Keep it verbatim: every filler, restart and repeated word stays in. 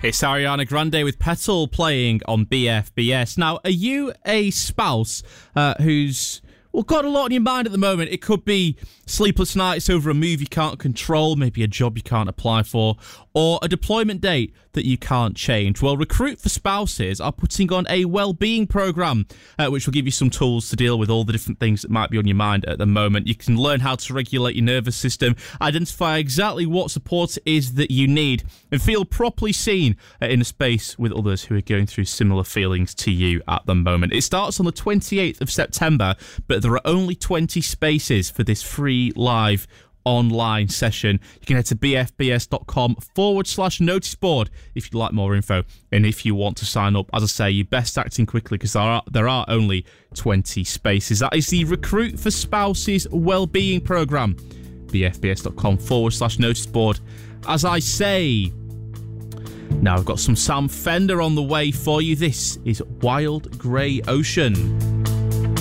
It's Ariana Grande with Petal playing on B F B S. Now, are you a spouse uh, who's well got a lot on your mind at the moment? It could be sleepless nights over a move you can't control, maybe a job you can't apply for, or a deployment date that you can't change. Well, Recruit for Spouses are putting on a well-being program, uh, which will give you some tools to deal with all the different things that might be on your mind at the moment. You can learn how to regulate your nervous system, identify exactly what support it is that you need, and feel properly seen uh, in a space with others who are going through similar feelings to you at the moment. It starts on the twenty-eighth of September, but there are only twenty spaces for this free live online session. You can head to bfbs.com forward slash notice board if you'd like more info, and if you want to sign up, as I say, you best acting quickly because there are there are only twenty spaces. That is the Recruit for Spouses Wellbeing Programme. bfbs.com forward slash notice board. As I say, now I've got some Sam Fender on the way for you. This is Wild Grey Ocean.